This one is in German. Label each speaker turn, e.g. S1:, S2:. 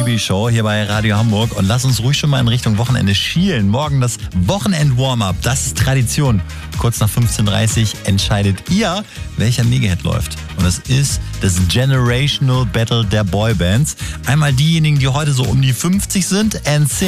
S1: B-Show hier bei Radio Hamburg und lass uns ruhig schon mal in Richtung Wochenende schielen. Morgen das Wochenend-Warm-Up, das ist Tradition. Kurz nach 15:30 Uhr entscheidet ihr, welcher Mega-Hit läuft. Und das ist das Generational Battle der Boybands. Einmal diejenigen, die heute so um die 50 sind, NSYNC.